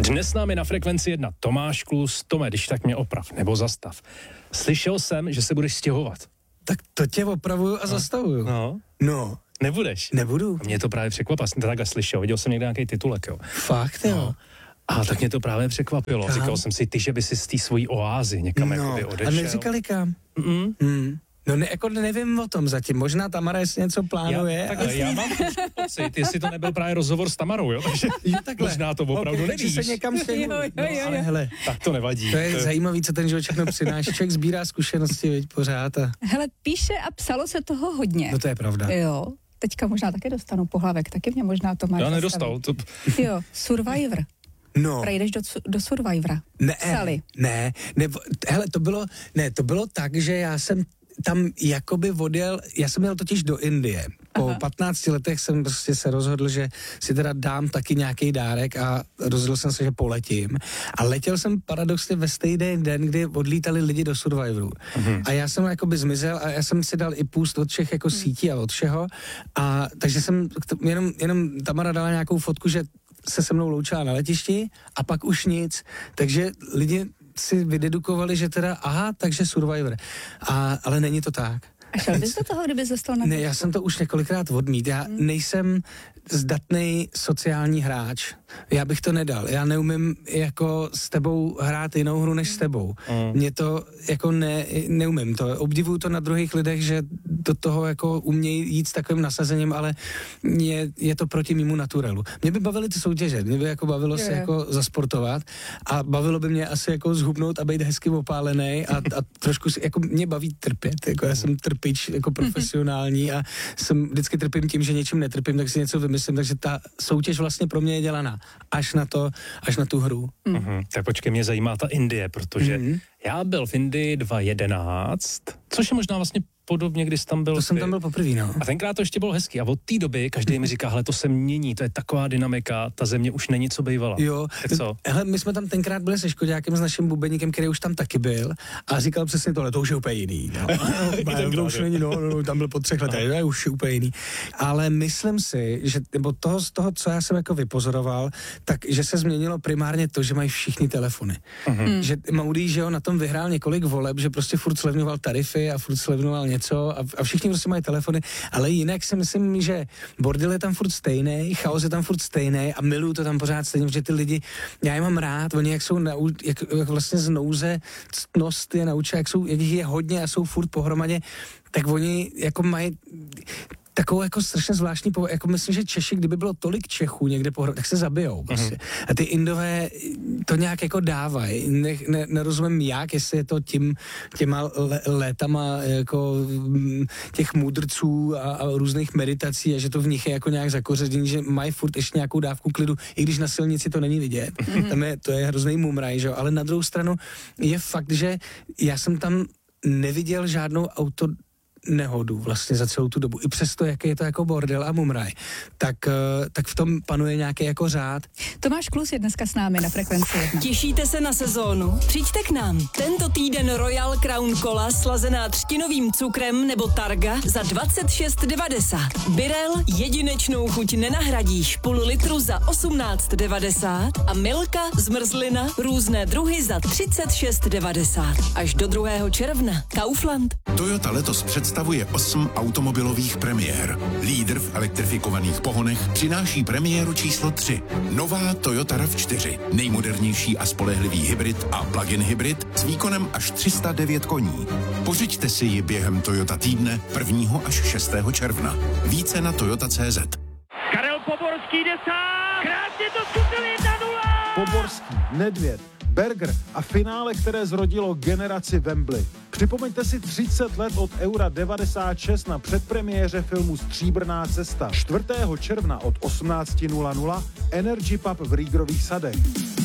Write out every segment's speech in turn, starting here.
Dnes s námi na Frekvenci 1 Tomáš Klus. Tome, když tak mě oprav, nebo zastav. Slyšel jsem, že se budeš stěhovat. Tak to tě opravuju a zastavuju. No. Nebudeš? Nebudu. Mě to právě překvapilo, jsem to takhle slyšel, viděl jsem někde nějaký titulek, jo. Fakt, jo. No. A tak mě to právě překvapilo. Říkal jsem si, ty, že by si z té svojí oázy někam jakoby odešel. A neříkali kam? No jako nevím o tom zatím, možná Tamara jestli něco plánuje. Já mám pocit, jestli to nebyl právě rozhovor s Tamarou, jo, takže možná to opravdu nevíš. Se někam ale hele, tak to nevadí. To je zajímavý, co ten život všechno přináší. Člověk sbírá zkušenosti, veď, pořád. Hele, píše a psalo se toho hodně. No to je pravda. Jo, teďka možná taky dostanu pohlavek, taky mě možná to máš. Já nedostal. Jo, Survivor. No. Prejdeš do Survivora. Ne, hele, to bylo tak, že já jsem tam jakoby odjel, já jsem jel totiž do Indie. Po 15 letech jsem prostě se rozhodl, že si teda dám taky nějaký dárek a rozhodl jsem se, že poletím. A letěl jsem paradoxně ve stejný den, kdy odlítali lidi do Survivoru. A já jsem jakoby zmizel a já jsem si dal i půst od všech jako sítí a od všeho. A takže jsem jenom Tamara dala nějakou fotku, že se se mnou loučila na letišti a pak už nic. Takže lidi si vydedukovali, že teda, takže Survivor. Ale není to tak. A šel bys do toho, kdyby zostal na... Ne, já jsem to už několikrát odmít. Já nejsem zdatný sociální hráč. Já bych to nedal. Já neumím jako s tebou hrát jinou hru než s tebou. Mě to jako neumím to. Obdivuju to na druhých lidech, že do toho jako umějí jít s takovým nasazením, ale je to proti mému naturelu. Mě by bavily ty soutěže, mě by jako bavilo se jako zasportovat a bavilo by mě asi jako zhubnout a být hezky opálený a trošku jako mě baví trpět. Jako já jsem trpič jako profesionální a vždycky trpím tím, že něčím netrpím, tak si něco vymyslím, takže ta soutěž vlastně pro mě je dělaná až na tu hru. Tak počkej, mě zajímá ta Indie, protože já byl v Indii 2011, což je možná vlastně podobně, když jsi tam byl. To jsem tam byl poprvé, no. A tenkrát to ještě bylo hezký. A od té doby každý mi říká, hele, to se mění, to je taková dynamika, ta země už není, co bývala. Jo. Co? Hele, my jsme tam tenkrát byli se Škoďákem, s naším bubeníkem, který už tam taky byl a říkal přesně tohle, to už je úplně jiný. To už není, tam byl po 3 letech, to je už úplně jiný. Ale myslím si, že nebo z toho, co já jsem jako vypozoroval, tak, že se změnilo primárně to, že mají všichni telefony. Že Maudí, že jo, na tom vyhrál několik voleb, že prostě furt slevňoval tarify a furt slevňoval něco a všichni prostě mají telefony, ale jinak si myslím, že bordel je tam furt stejný, chaos je tam furt stejný a miluju to tam pořád stejně, protože ty lidi, já je mám rád, oni jak jsou jak vlastně z nouze ctnost je naučí, jak jich je hodně a jsou furt pohromadě, tak oni jako mají takovou jako strašně zvláštní jako myslím, že Češi, kdyby bylo tolik Čechů někde tak se zabijou prostě. A ty Indové to nějak jako dávají. Nerozumím jak, jestli je to těma létama jako těch mudrců a různých meditací a že to v nich je jako nějak zakořenění, že mají furt ještě nějakou dávku klidu, i když na silnici to není vidět. To je hrozný mumraj, že jo? Ale na druhou stranu je fakt, že já jsem tam neviděl žádnou nehodu vlastně za celou tu dobu. I přesto, jak je to jako bordel a mumraj, tak v tom panuje nějaký jako řád. Tomáš Klus je dneska s námi na Frekvenci 1. Těšíte se na sezónu? Přijďte k nám. Tento týden Royal Crown Cola slazená třtinovým cukrem nebo Targa za 26,90. Birel jedinečnou chuť nenahradíš, půl litru za 18,90 a Milka zmrzlina různé druhy za 36,90. Až do 2. června. Kaufland. Toyota letos představuje 8 automobilových premiér. Lídr v elektrifikovaných pohonech přináší premiéru číslo 3. Nová Toyota RAV4. Nejmodernější a spolehlivý hybrid a plug-in hybrid s výkonem až 309 koní. Pořiďte si ji během Toyota týdne 1. až 6. června. Více na toyota.cz. Karel Poborský jde sám! Krásně to zkusil 1-0! Poborský, Nedvěd, Berger a finále, které zrodilo generaci Wembley. Připomeňte si 30 let od Eura 96 na předpremiéře filmu Stříbrná cesta. 4. června od 18:00 Energy Pub v Rýgrových sadech.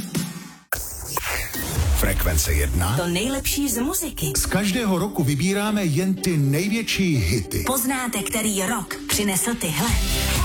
Frekvence 1. To nejlepší z muziky. Z každého roku vybíráme jen ty největší hity. Poznáte, který rok přinesl tyhle?